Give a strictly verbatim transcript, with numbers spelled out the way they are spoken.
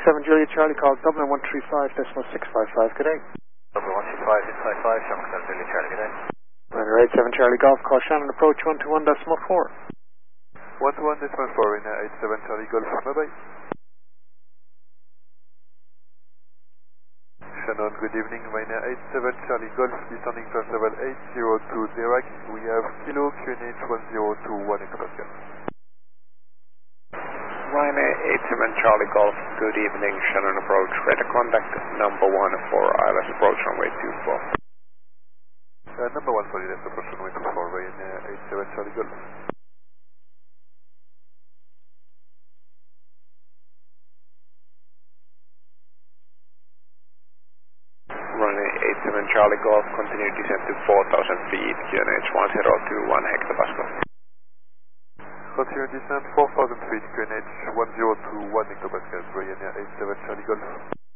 seven Juliet Charlie, call Dublin one three five decimal six five five, good day. Dublin one three five six five five, seven Juliet Charlie, good day. Runway eight seven Charlie Golf, call Shannon approach one two one decimal four. one two one decimal four, in eight seven Charlie Golf, bye bye. Shannon, good evening, Ryanair eight seven Charlie Golf, descending to level eight zero two Dirac, we have Kilo Q N H one zero two one Express. Ryanair eight seven Charlie Golf, good evening, Shannon approach, radar contact number one for I L S approach runway two four. Uh, number one for I L S approach runway two four, Ryanair eight seven Charlie Golf. Runway eight seven Charlie Golf, continue descent to four thousand feet, Q N H one zero two one hectopascal. Continue descent four thousand feet, Q N H one zero two one hectopascal, Ryanair eight seven Charlie Golf.